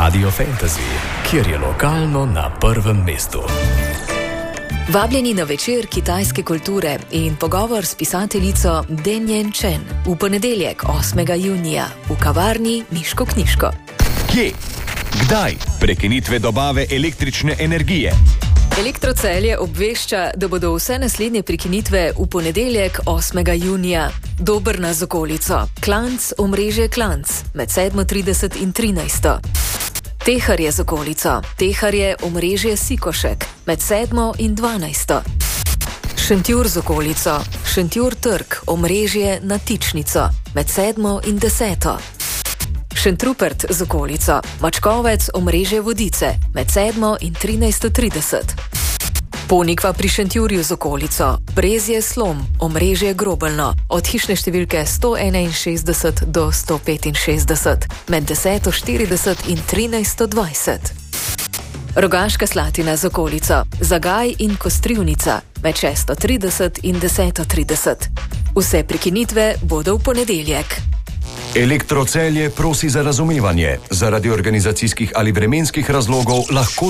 Radio Fantasy, kjer je lokalno na prvem mestu. Vabljeni na večer kitajske kulture in pogovor s pisateljico Denjen Chen v ponedeljek 8. junija v kavarni Miško Knjiško. Kje? Kdaj? Prekinitve dobave električne energije. Elektrocelje obvešča, da bodo vse naslednje prekinitve v ponedeljek 8. junija. Dobrna z okolico. Klanc, omrežje Klanc med 7:30 in 13. Teharje z okolico. Teharje, omrežje Sikošek med 7 in 12. Šentjur z okolico. Šentjur trg, omrežje na Tičnico med 7 in 10. Šentrupert z okolico. Mačkovec, omrežje Vodice med 7 in 13:30. Ponikva pri Šentjurju z okolico. Brezje Slom, omrežje Grobelno od hišne številke 161 do 165 med 10:40 in 13:20. Rogaška Slatina z okolico. Zagaj in Kostrivnica med 6:30 in 10:30. Vse prekinitve bodo v ponedeljek. Elektrocelje prosi za razumevanje. Zaradi organizacijskih ali vremenskih razlogov lahko